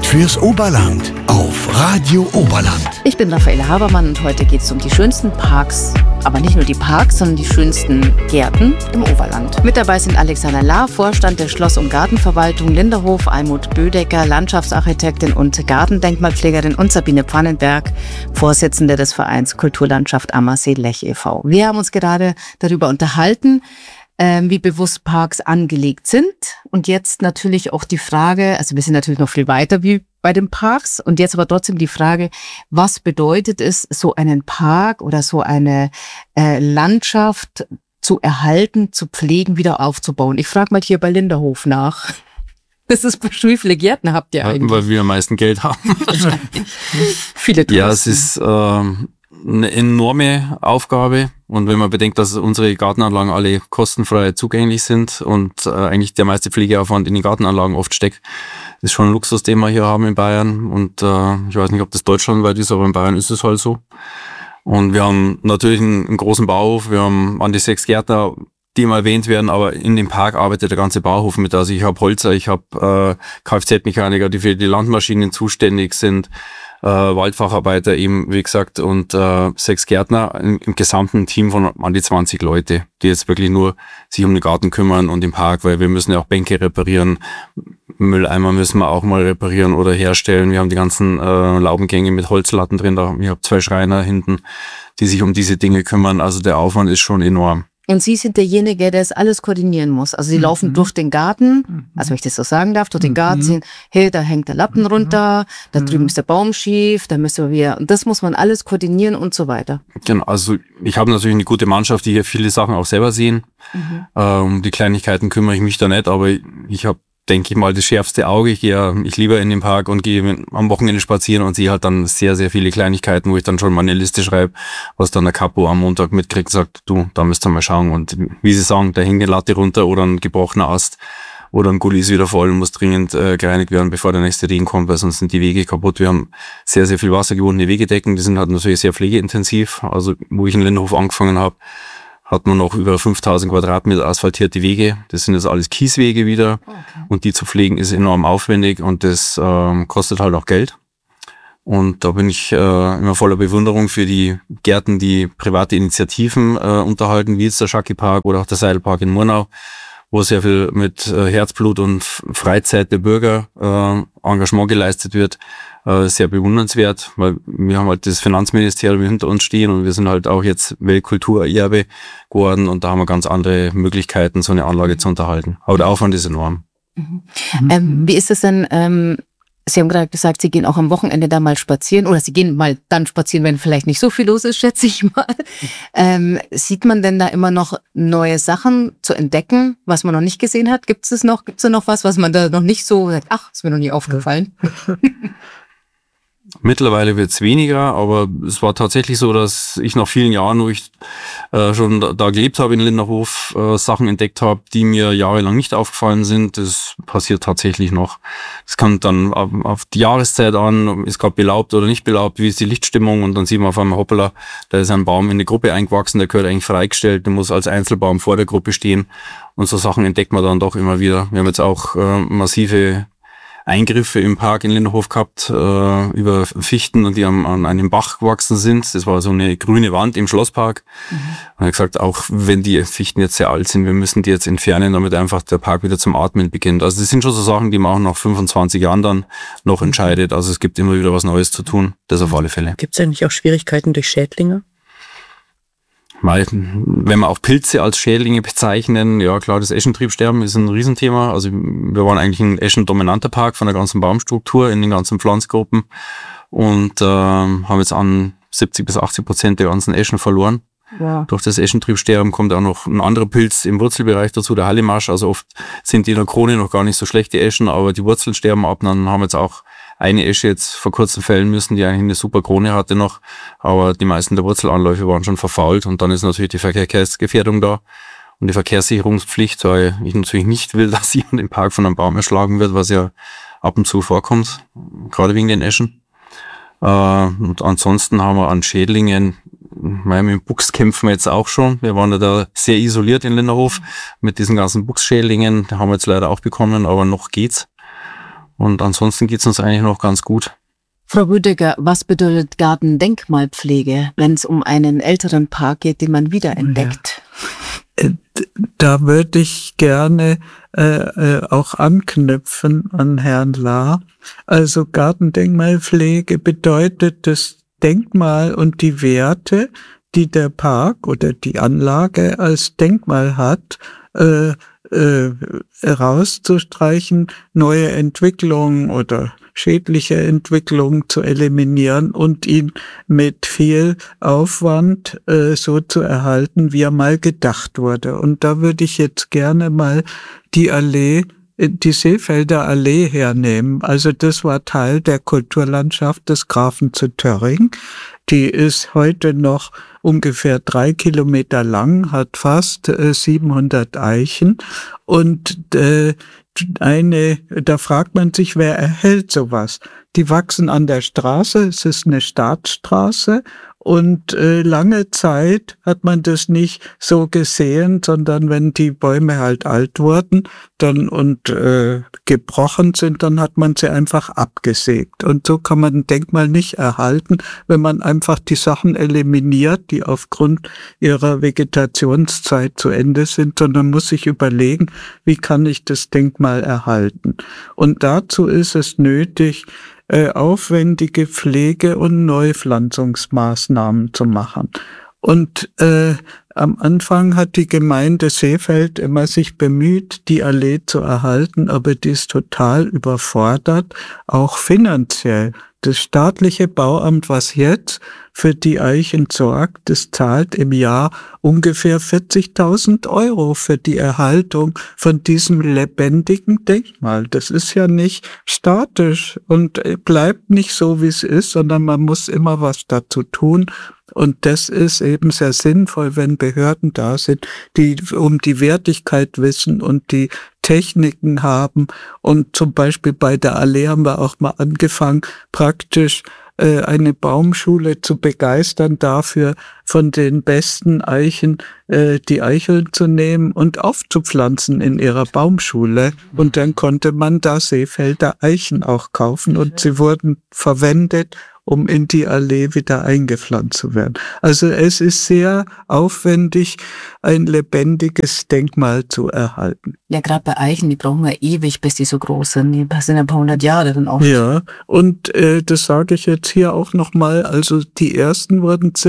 fürs Oberland auf Radio Oberland. Ich bin Raffaele Habermann und heute geht es um die schönsten Parks, aber nicht nur die Parks, sondern die schönsten Gärten im Oberland. Mit dabei sind Alexander Lahr, Vorstand der Schloss- und Gartenverwaltung Linderhof, Almut Bödecker, Landschaftsarchitektin und Gartendenkmalpflegerin und Sabine Pfannenberg, Vorsitzende des Vereins Kulturlandschaft Ammersee-Lech e.V. Wir haben uns gerade darüber unterhalten, wie bewusst Parks angelegt sind. Und jetzt natürlich auch die Frage, also wir sind natürlich noch viel weiter wie bei den Parks. Und jetzt aber trotzdem die Frage, was bedeutet es, so einen Park oder so eine Landschaft zu erhalten, zu pflegen, wieder aufzubauen? Ich frage mal hier bei Linderhof nach. Das ist, wie viele Gärten habt ihr eigentlich? Weil wir am meisten Geld haben. Viele Touristen. Ja, es ist eine enorme Aufgabe. Und wenn man bedenkt, dass unsere Gartenanlagen alle kostenfrei zugänglich sind und eigentlich der meiste Pflegeaufwand in den Gartenanlagen oft steckt, ist schon ein Luxus, den wir hier haben in Bayern. Und ich weiß nicht, ob das deutschlandweit ist, aber in Bayern ist es halt so. Und wir haben natürlich einen großen Bauhof. Wir haben an die 6 Gärtner, die immer erwähnt werden, aber in dem Park arbeitet der ganze Bauhof mit. Also ich habe Holzer, ich habe Kfz-Mechaniker, die für die Landmaschinen zuständig sind, Waldfacharbeiter eben, wie gesagt, und 6 Gärtner im gesamten Team von an die 20 Leute, die jetzt wirklich nur sich um den Garten kümmern und den Park, weil wir müssen ja auch Bänke reparieren, Mülleimer müssen wir auch mal reparieren oder herstellen. Wir haben die ganzen Laubengänge mit Holzlatten drin, ich habe 2 Schreiner hinten, die sich um diese Dinge kümmern. Also der Aufwand ist schon enorm. Und Sie sind derjenige, der das alles koordinieren muss. Also Sie laufen durch den Garten, also wenn ich das so sagen darf, durch den Garten, sehen, hey, da hängt der Lappen runter, da drüben ist der Baum schief, da müssen wir, und das muss man alles koordinieren und so weiter. Genau, also ich habe natürlich eine gute Mannschaft, die hier viele Sachen auch selber sehen. Um die Kleinigkeiten kümmere ich mich da nicht, aber ich habe, denke ich mal, das schärfste Auge. Ich lieber in den Park und gehe am Wochenende spazieren und sehe halt dann sehr, sehr viele Kleinigkeiten, wo ich dann schon mal eine Liste schreibe, was dann der Capo am Montag mitkriegt, sagt, du, da müsst ihr mal schauen. Und wie sie sagen, da hängt eine Latte runter oder ein gebrochener Ast oder ein Gully ist wieder voll und muss dringend gereinigt werden, bevor der nächste Regen kommt, weil sonst sind die Wege kaputt. Wir haben sehr, sehr viel wassergebundene Wegedecken, die sind halt natürlich sehr pflegeintensiv. Also wo ich in Linderhof angefangen habe, hat man noch über 5000 Quadratmeter asphaltierte Wege. Das sind jetzt alles Kieswege wieder. Okay. Und die zu pflegen ist enorm aufwendig und das kostet halt auch Geld. Und da bin ich immer voller Bewunderung für die Gärten, die private Initiativen unterhalten, wie jetzt der Schacki Park oder auch der Seidelpark in Murnau, wo sehr viel mit Herzblut und Freizeit der Bürger Engagement geleistet wird. Sehr bewundernswert, weil wir haben halt das Finanzministerium hinter uns stehen und wir sind halt auch jetzt Weltkulturerbe geworden und da haben wir ganz andere Möglichkeiten, so eine Anlage zu unterhalten. Aber der Aufwand ist enorm. Wie ist es denn, Sie haben gerade gesagt, Sie gehen auch am Wochenende da mal spazieren oder Sie gehen mal dann spazieren, wenn vielleicht nicht so viel los ist, schätze ich mal. Sieht man denn da immer noch neue Sachen zu entdecken, was man noch nicht gesehen hat? Gibt es da noch was man da noch nicht so sagt, ach, ist mir noch nie aufgefallen? Mittlerweile wird's weniger, aber es war tatsächlich so, dass ich nach vielen Jahren, wo ich schon da gelebt habe in Linderhof, Sachen entdeckt habe, die mir jahrelang nicht aufgefallen sind. Das passiert tatsächlich noch. Es kommt dann auf die Jahreszeit an, ist gerade belaubt oder nicht belaubt, wie ist die Lichtstimmung und dann sieht man auf einmal, hoppala, da ist ein Baum in eine Gruppe eingewachsen, der gehört eigentlich freigestellt, der muss als Einzelbaum vor der Gruppe stehen und so Sachen entdeckt man dann doch immer wieder. Wir haben jetzt auch massive Eingriffe im Park in Linderhof gehabt, über Fichten, und die an einem Bach gewachsen sind. Das war so eine grüne Wand im Schlosspark. Und er hat gesagt, auch wenn die Fichten jetzt sehr alt sind, wir müssen die jetzt entfernen, damit einfach der Park wieder zum Atmen beginnt. Also das sind schon so Sachen, die man auch nach 25 Jahren dann noch entscheidet. Also es gibt immer wieder was Neues zu tun. Das auf alle Fälle. Gibt es eigentlich auch Schwierigkeiten durch Schädlinge? Wenn wir auch Pilze als Schädlinge bezeichnen, ja klar, das Eschentriebsterben ist ein Riesenthema. Also wir waren eigentlich ein eschendominanter Park von der ganzen Baumstruktur in den ganzen Pflanzgruppen und haben jetzt an 70-80% der ganzen Eschen verloren. Ja. Durch das Eschentriebsterben kommt auch noch ein anderer Pilz im Wurzelbereich dazu, der Hallimasch. Also oft sind die in der Krone noch gar nicht so schlecht, die Eschen, aber die Wurzeln sterben ab. Dann haben wir jetzt auch eine Esche jetzt vor kurzem fällen müssen, die eigentlich eine super Krone hatte noch, aber die meisten der Wurzelanläufe waren schon verfault und dann ist natürlich die Verkehrsgefährdung da und die Verkehrssicherungspflicht, weil ich natürlich nicht will, dass jemand im Park von einem Baum erschlagen wird, was ja ab und zu vorkommt, gerade wegen den Eschen. Und ansonsten haben wir an Schädlingen, mit dem Buchs kämpfen wir jetzt auch schon. Wir waren ja da sehr isoliert in Linderhof mit diesen ganzen Buchsschädlingen. Die haben wir jetzt leider auch bekommen, aber noch geht's. Und ansonsten geht's uns eigentlich noch ganz gut. Frau Rüdiger, was bedeutet Gartendenkmalpflege, wenn es um einen älteren Park geht, den man wiederentdeckt? Da würde ich gerne auch anknüpfen an Herrn Lahr. Also Gartendenkmalpflege bedeutet das Denkmal und die Werte, die der Park oder die Anlage als Denkmal hat, herauszustreichen, neue Entwicklungen oder schädliche Entwicklungen zu eliminieren und ihn mit viel Aufwand so zu erhalten, wie er mal gedacht wurde. Und da würde ich jetzt gerne mal die Seefelder Allee hernehmen. Also das war Teil der Kulturlandschaft des Grafen zu Töring. Die ist heute noch ungefähr 3 Kilometer lang, hat fast 700 Eichen und da fragt man sich, wer erhält sowas? Die wachsen an der Straße, es ist eine Staatsstraße und lange Zeit hat man das nicht so gesehen, sondern wenn die Bäume halt alt wurden und gebrochen sind, dann hat man sie einfach abgesägt. Und so kann man ein Denkmal nicht erhalten, wenn man einfach die Sachen eliminiert, die aufgrund ihrer Vegetationszeit zu Ende sind, sondern muss sich überlegen, wie kann ich das Denkmal erhalten. Und dazu ist es nötig, aufwendige Pflege- und Neupflanzungsmaßnahmen zu machen. Und am Anfang hat die Gemeinde Seefeld immer sich bemüht, die Allee zu erhalten, aber die ist total überfordert, auch finanziell. Das staatliche Bauamt, was jetzt für die Eichen sorgt, das zahlt im Jahr ungefähr 40.000 € für die Erhaltung von diesem lebendigen Denkmal. Das ist ja nicht statisch und bleibt nicht so, wie es ist, sondern man muss immer was dazu tun. Und das ist eben sehr sinnvoll, wenn Behörden da sind, die um die Wertigkeit wissen und die Techniken haben. Und zum Beispiel bei der Allee haben wir auch mal angefangen, praktisch eine Baumschule zu begeistern dafür, von den besten Eichen die Eicheln zu nehmen und aufzupflanzen in ihrer Baumschule. Und dann konnte man da Seefelder Eichen auch kaufen und sie wurden verwendet, um in die Allee wieder eingepflanzt zu werden. Also es ist sehr aufwendig, ein lebendiges Denkmal zu erhalten. Ja, gerade bei Eichen, die brauchen ja ewig, bis die so groß sind. Die sind ja ein paar 100 Jahre dann auch. Ja, und das sage ich jetzt hier auch nochmal. Also die ersten wurden